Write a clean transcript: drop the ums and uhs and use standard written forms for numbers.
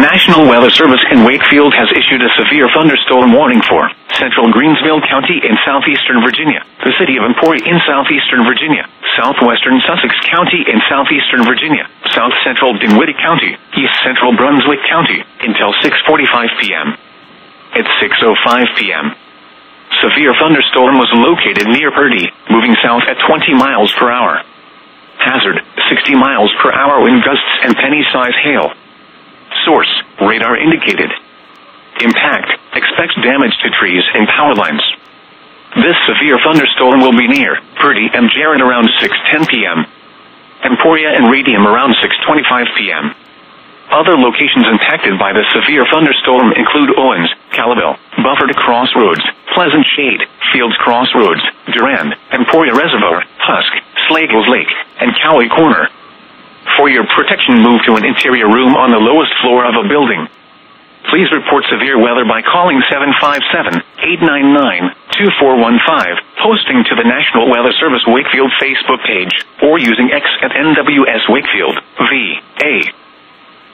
National Weather Service in Wakefield has issued a severe thunderstorm warning for central Greensville County in southeastern Virginia, the city of Emporia in southeastern Virginia, southwestern Sussex County in southeastern Virginia, south central Dinwiddie County, east central Brunswick County, until 6:45 p.m. At 6:05 p.m. Severe thunderstorm was located near Purdy, moving south at 20 miles per hour. Hazard, 60 miles per hour wind gusts and penny-size hail. Source, radar indicated. Impact, expects damage to trees and power lines. This severe thunderstorm will be near Purdy and Jarrett around 6:10 p.m. Emporia and Radium around 6:25 p.m. Other locations impacted by the severe thunderstorm include Owens, Calabell, Buford Crossroads, Pleasant Shade, Fields Crossroads, Durand, Emporia Reservoir, Husk, Slagles Lake, and Cowley Corner. For your protection, move to an interior room on the lowest floor of a building. Please report severe weather by calling 757-899-2415, posting to the National Weather Service Wakefield Facebook page, or using X at NWS Wakefield.